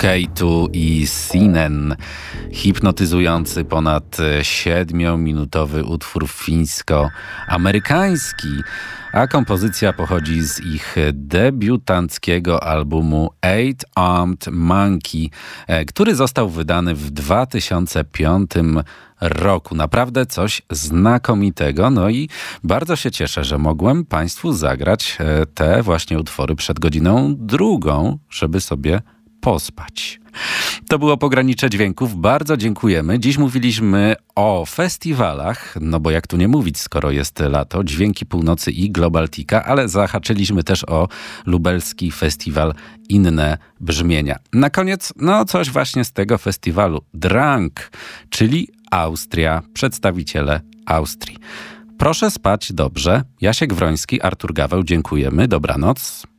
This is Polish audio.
K2 i Sinen. Hipnotyzujący ponad 7-minutowy utwór fińsko-amerykański, a kompozycja pochodzi z ich debiutanckiego albumu Eight Armed Monkey, który został wydany w 2005 roku. Naprawdę coś znakomitego. No i bardzo się cieszę, że mogłem Państwu zagrać te właśnie utwory przed godziną 2, żeby sobie pospać. To było Pogranicze Dźwięków. Bardzo dziękujemy. Dziś mówiliśmy o festiwalach, no bo jak tu nie mówić, skoro jest lato, Dźwięki Północy i Globaltica, ale zahaczyliśmy też o lubelski festiwal Inne Brzmienia. Na koniec, no coś właśnie z tego festiwalu. Drunk, czyli Austria, przedstawiciele Austrii. Proszę spać dobrze. Jasiek Wroński, Artur Gaweł, dziękujemy. Dobranoc.